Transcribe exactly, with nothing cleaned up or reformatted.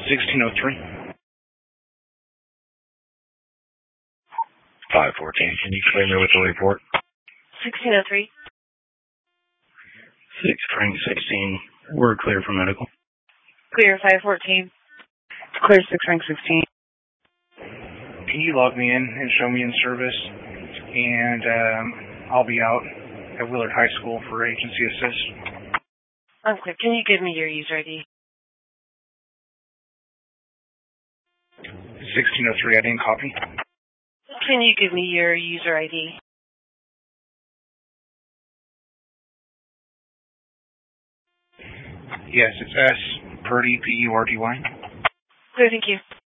sixteen oh three. five fourteen, can you clear me with the report? sixteen oh three. six Frank sixteen, we're clear for medical. Clear five fourteen. Clear six Frank sixteen. Can you log me in and show me in service? And um, I'll be out at Willard High School for agency assist. I'm clear. Can you give me your user I D? sixteen oh three, I didn't copy. Can you give me your user I D? Yes, it's S. Purdy, P U R D Y. Clear, thank you.